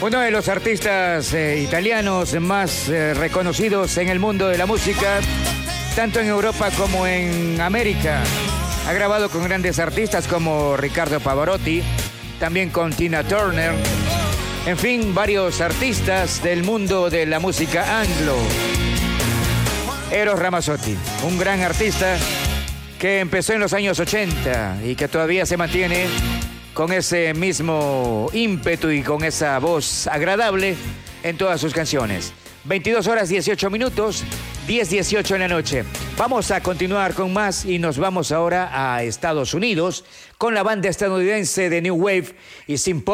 Uno de los artistas italianos más reconocidos en el mundo de la música, tanto en Europa como en América. Ha grabado con grandes artistas como Riccardo Pavarotti, también con Tina Turner. En fin, varios artistas del mundo de la música anglo. Eros Ramazzotti, un gran artista que empezó en los años 80 y que todavía se mantiene con ese mismo ímpetu y con esa voz agradable en todas sus canciones. 22 horas 18 minutos, 10:18 en la noche. Vamos a continuar con más y nos vamos ahora a Estados Unidos con la banda estadounidense de New Wave y Synth Pop.